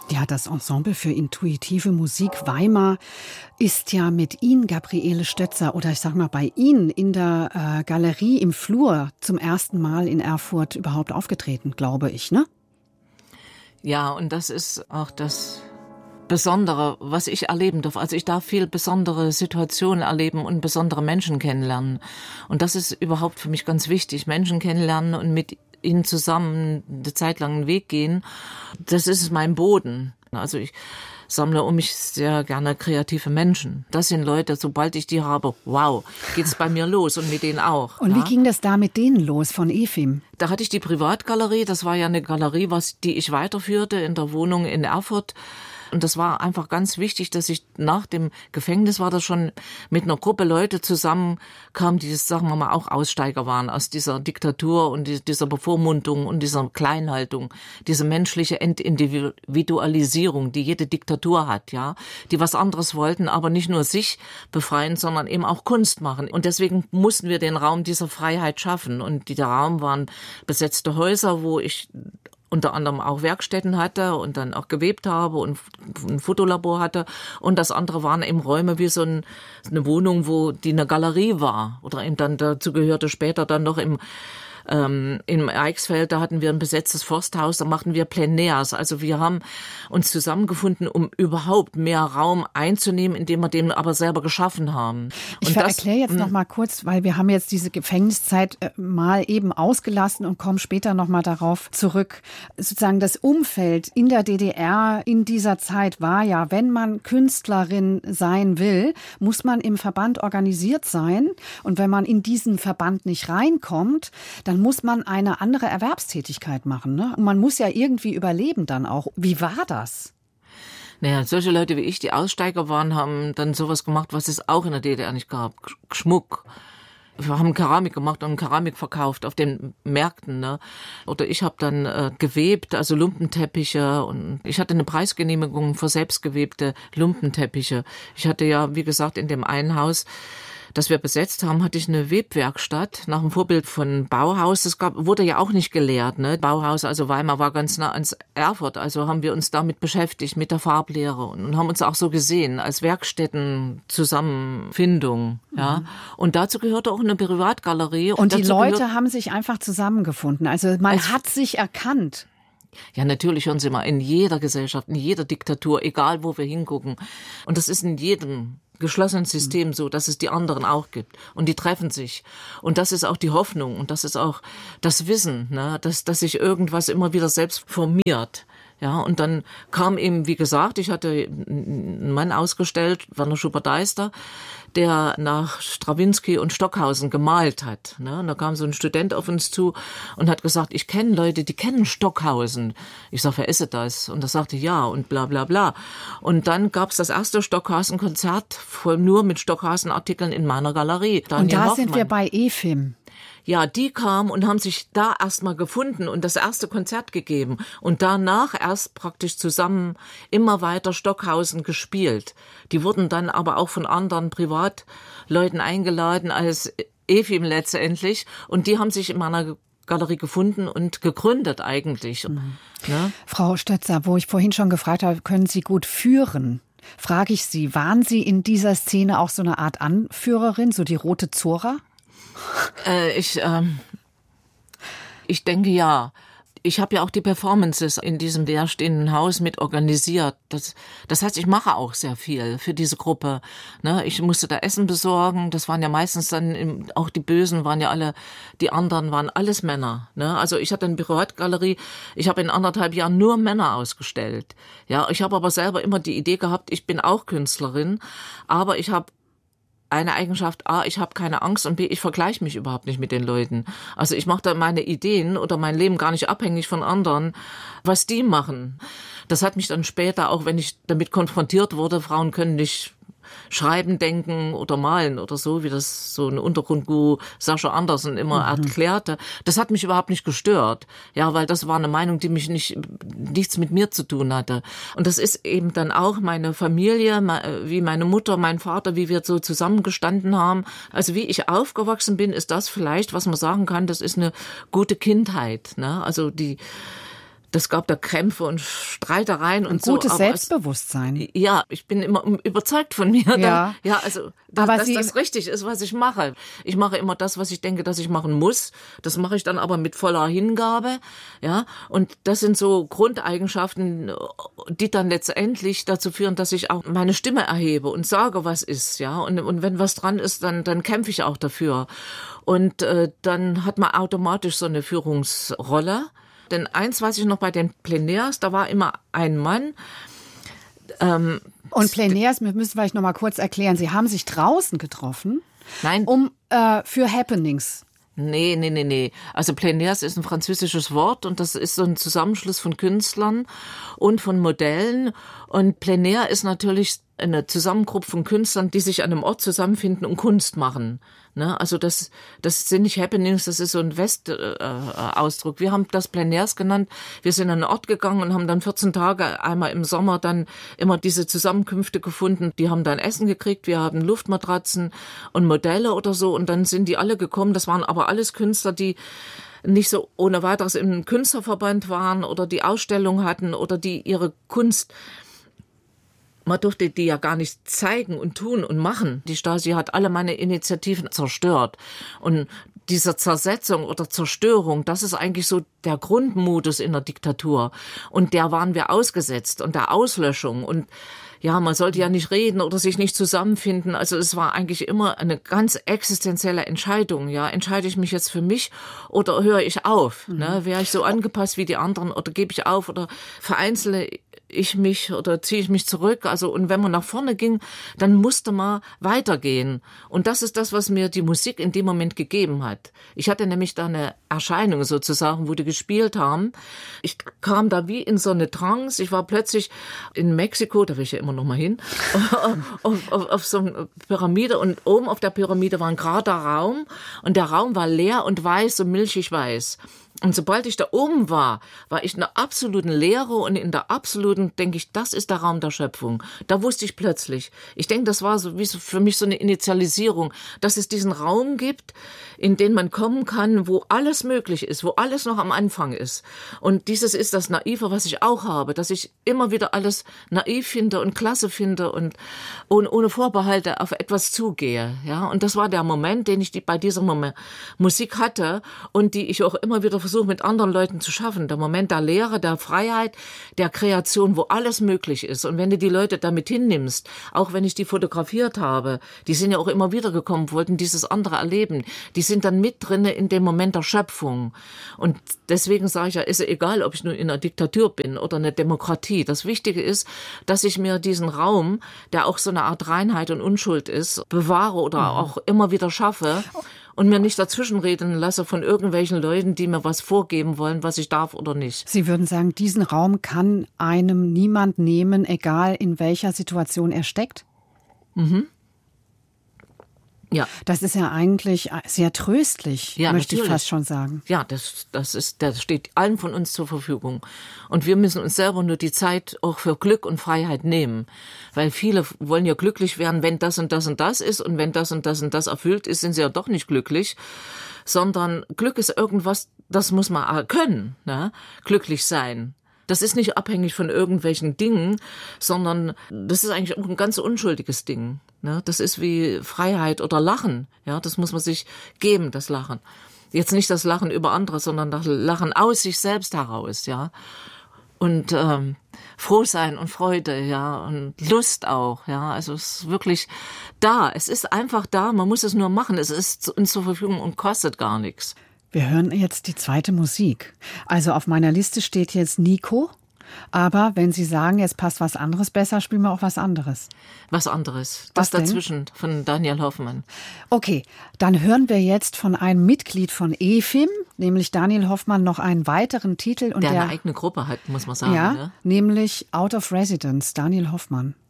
Ja, das Ensemble für intuitive Musik Weimar ist ja mit Ihnen, Gabriele Stötzer, oder ich sag mal bei Ihnen in der Galerie im Flur zum ersten Mal in Erfurt überhaupt aufgetreten, glaube ich, ne? Ja, und das ist auch das Besondere, was ich erleben darf. Also ich darf viel besondere Situationen erleben und besondere Menschen kennenlernen. Und das ist überhaupt für mich ganz wichtig. Menschen kennenlernen und mit ihnen zusammen eine Zeit lang einen Weg gehen. Das ist mein Boden. Also ich sammle um mich sehr gerne kreative Menschen. Das sind Leute, sobald ich die habe, wow, geht's bei mir los und mit denen auch. Und wie ging das da mit denen los von EFIM? Da hatte ich die Privatgalerie. Das war ja eine Galerie, die ich weiterführte in der Wohnung in Erfurt. Und das war einfach ganz wichtig, dass ich nach dem Gefängnis war das schon mit einer Gruppe Leute zusammenkam, die, sagen wir mal, auch Aussteiger waren aus dieser Diktatur und dieser Bevormundung und dieser Kleinhaltung, diese menschliche Entindividualisierung, die jede Diktatur hat, ja, die was anderes wollten, aber nicht nur sich befreien, sondern eben auch Kunst machen. Und deswegen mussten wir den Raum dieser Freiheit schaffen. Und der Raum waren besetzte Häuser, wo ich unter anderem auch Werkstätten hatte und dann auch gewebt habe und ein Fotolabor hatte. Und das andere waren eben Räume wie so eine Wohnung, die eine Galerie war. Oder eben dann dazu gehörte später dann noch im Eichsfeld, da hatten wir ein besetztes Forsthaus, da machten wir Plein-Airs. Also wir haben uns zusammengefunden, um überhaupt mehr Raum einzunehmen, indem wir den aber selber geschaffen haben. Ich erkläre jetzt noch mal kurz, weil wir haben jetzt diese Gefängniszeit mal eben ausgelassen und kommen später noch mal darauf zurück. Sozusagen das Umfeld in der DDR in dieser Zeit war ja, wenn man Künstlerin sein will, muss man im Verband organisiert sein. Und wenn man in diesen Verband nicht reinkommt, dann muss man eine andere Erwerbstätigkeit machen, ne? Und man muss ja irgendwie überleben dann auch. Wie war das? Naja, solche Leute wie ich, die Aussteiger waren, haben dann sowas gemacht, was es auch in der DDR nicht gab. Schmuck. Wir haben Keramik gemacht und Keramik verkauft auf den Märkten, ne? Oder ich habe dann gewebt, also Lumpenteppiche, und ich hatte eine Preisgenehmigung für selbstgewebte Lumpenteppiche. Ich hatte ja, wie gesagt, in dem einen Haus, das wir besetzt haben, hatte ich eine Webwerkstatt nach dem Vorbild von Bauhaus. Das wurde ja auch nicht gelehrt, ne? Bauhaus, also Weimar war ganz nah ans Erfurt, also haben wir uns damit beschäftigt, mit der Farblehre und haben uns auch so gesehen als Werkstätten-Zusammenfindung, ja. Und dazu gehörte auch eine Privatgalerie. Und die Leute haben sich einfach zusammengefunden, also man hat sich erkannt. Ja, natürlich hören Sie mal, in jeder Gesellschaft, in jeder Diktatur, egal wo wir hingucken. Und das ist in jedem geschlossenen System so, dass es die anderen auch gibt. Und die treffen sich. Und das ist auch die Hoffnung. Und das ist auch das Wissen, ne? dass sich irgendwas immer wieder selbst formiert. Ja, und dann kam eben, wie gesagt, ich hatte einen Mann ausgestellt, Werner Schubert-Deister, der nach Strawinsky und Stockhausen gemalt hat. Ne? Und da kam so ein Student auf uns zu und hat gesagt, ich kenne Leute, die kennen Stockhausen. Ich sag, wer ist das? Und er sagte, ja, und bla bla bla. Und dann gab's das erste Stockhausen-Konzert nur mit Stockhausen-Artikeln in meiner Galerie. Daniel und da Hoffmann. sind wir bei EFIM. Ja, die kamen und haben sich da erstmal gefunden und das erste Konzert gegeben und danach erst praktisch zusammen immer weiter Stockhausen gespielt. Die wurden dann aber auch von anderen Privatleuten eingeladen als EFIM letztendlich und die haben sich in meiner Galerie gefunden und gegründet eigentlich. Mhm. Ne? Frau Stötzer, wo ich vorhin schon gefragt habe, können Sie gut führen? Frage ich Sie, waren Sie in dieser Szene auch so eine Art Anführerin, so die rote Zora? Ich denke ja. Ich habe ja auch die Performances in diesem leerstehenden Haus mit organisiert. Das heißt, ich mache auch sehr viel für diese Gruppe. Ne? Ich musste da Essen besorgen. Das waren ja meistens dann, auch die Bösen waren ja alle, die anderen waren alles Männer. Ne? Also ich hatte eine Privatgalerie. Ich habe in 1,5 Jahren nur Männer ausgestellt. Ja, ich habe aber selber immer die Idee gehabt, ich bin auch Künstlerin, aber ich habe eine Eigenschaft, A, ich habe keine Angst und B, ich vergleiche mich überhaupt nicht mit den Leuten. Also ich mache da meine Ideen oder mein Leben gar nicht abhängig von anderen, was die machen. Das hat mich dann später, auch wenn ich damit konfrontiert wurde, Frauen können nicht schreiben, denken oder malen oder so, wie das so ein Untergrundguru Sascha Andersen immer erklärte. Das hat mich überhaupt nicht gestört. Ja, weil das war eine Meinung, die nichts mit mir zu tun hatte. Und das ist eben dann auch meine Familie, wie meine Mutter, mein Vater, wie wir so zusammengestanden haben. Also wie ich aufgewachsen bin, ist das vielleicht, was man sagen kann, das ist eine gute Kindheit, ne? Also das gab da Krämpfe und Streitereien und so. Gutes Aber Selbstbewusstsein. Ja, ich bin immer überzeugt von mir. Ja, also, dass das richtig ist, was ich mache. Ich mache immer das, was ich denke, dass ich machen muss. Das mache ich dann aber mit voller Hingabe. Ja, und das sind so Grundeigenschaften, die dann letztendlich dazu führen, dass ich auch meine Stimme erhebe und sage, was ist. Ja, und wenn was dran ist, dann kämpfe ich auch dafür. Und dann hat man automatisch so eine Führungsrolle. Denn eins weiß ich noch bei den Plenaires, da war immer ein Mann. Und Plenaires, wir müssen vielleicht noch mal kurz erklären, Sie haben sich draußen getroffen, Nein. Für Happenings. Nee. Also Plenaires ist ein französisches Wort und das ist so ein Zusammenschluss von Künstlern und von Modellen. Und Plein Air ist natürlich eine Zusammengruppe von Künstlern, die sich an einem Ort zusammenfinden und Kunst machen. Ne? Also das sind nicht Happenings, das ist so ein West-Ausdruck. Wir haben das Plein Airs genannt. Wir sind an einen Ort gegangen und haben dann 14 Tage einmal im Sommer dann immer diese Zusammenkünfte gefunden. Die haben dann Essen gekriegt, wir haben Luftmatratzen und Modelle oder so und dann sind die alle gekommen. Das waren aber alles Künstler, die nicht so ohne weiteres im Künstlerverband waren oder die Ausstellung hatten oder die ihre Kunst, man durfte die ja gar nicht zeigen und tun und machen. Die Stasi hat alle meine Initiativen zerstört. Und diese Zersetzung oder Zerstörung, das ist eigentlich so der Grundmodus in der Diktatur. Und der waren wir ausgesetzt und der Auslöschung. Und ja, man sollte ja nicht reden oder sich nicht zusammenfinden. Also es war eigentlich immer eine ganz existenzielle Entscheidung. Ja, entscheide ich mich jetzt für mich oder höre ich auf? Ne? Wäre ich so angepasst wie die anderen oder gebe ich auf oder vereinzele ich mich oder ziehe ich mich zurück? Also, und wenn man nach vorne ging, dann musste man weitergehen. Und das ist das, was mir die Musik in dem Moment gegeben hat. Ich hatte nämlich da eine Erscheinung sozusagen, wo die gespielt haben. Ich kam da wie in so eine Trance. Ich war plötzlich in Mexiko, da will ich ja immer noch mal hin, auf so einer Pyramide und oben auf der Pyramide war ein gerader Raum und der Raum war leer und weiß, so milchig weiß. Und sobald ich da oben war ich in der absoluten Leere und in der absoluten, denke ich, das ist der Raum der Schöpfung. Da wusste ich plötzlich. Ich denke, das war so wie für mich so eine Initialisierung, dass es diesen Raum gibt, in den man kommen kann, wo alles möglich ist, wo alles noch am Anfang ist. Und dieses ist das Naive, was ich auch habe, dass ich immer wieder alles naiv finde und klasse finde und ohne Vorbehalte auf etwas zugehe. Ja, und das war der Moment, den ich bei dieser Musik hatte und die ich auch immer wieder versuche mit anderen Leuten zu schaffen. Der Moment der Lehre, der Freiheit, der Kreation, wo alles möglich ist. Und wenn du die Leute damit hinnimmst, auch wenn ich die fotografiert habe, die sind ja auch immer wieder gekommen, wollten dieses andere erleben. Die sind dann mit drinne in dem Moment der Schöpfung. Und deswegen sage ich ja, ist egal, ob ich nur in einer Diktatur bin oder eine Demokratie. Das Wichtige ist, dass ich mir diesen Raum, der auch so eine Art Reinheit und Unschuld ist, bewahre oder auch immer wieder schaffe. Und mir nicht dazwischenreden lasse von irgendwelchen Leuten, die mir was vorgeben wollen, was ich darf oder nicht. Sie würden sagen, diesen Raum kann einem niemand nehmen, egal in welcher Situation er steckt? Mhm. Ja. Das ist ja eigentlich sehr tröstlich, ja, möchte natürlich. Ich fast schon sagen. Ja, das steht allen von uns zur Verfügung. Und wir müssen uns selber nur die Zeit auch für Glück und Freiheit nehmen. Weil viele wollen ja glücklich werden, wenn das und das und das ist. Und wenn das und das und das erfüllt ist, sind sie ja doch nicht glücklich. Sondern Glück ist irgendwas, das muss man können, ne? Glücklich sein. Das ist nicht abhängig von irgendwelchen Dingen, sondern das ist eigentlich auch ein ganz unschuldiges Ding. Ne? Das ist wie Freiheit oder Lachen. Ja, das muss man sich geben, das Lachen. Jetzt nicht das Lachen über andere, sondern das Lachen aus sich selbst heraus. Ja, und froh sein und Freude, ja, und Lust auch. Ja, also es ist wirklich da. Es ist einfach da. Man muss es nur machen. Es ist uns zur Verfügung und kostet gar nichts. Wir hören jetzt die zweite Musik. Also auf meiner Liste steht jetzt Nico. Aber wenn Sie sagen, jetzt passt was anderes besser, spielen wir auch was anderes. Was anderes. Das dazwischen von Daniel Hoffmann. Okay, dann hören wir jetzt von einem Mitglied von EFIM, nämlich Daniel Hoffmann, noch einen weiteren Titel. Und der eine eigene Gruppe hat, muss man sagen. Ja, ne? Nämlich Out of Residence, Daniel Hoffmann.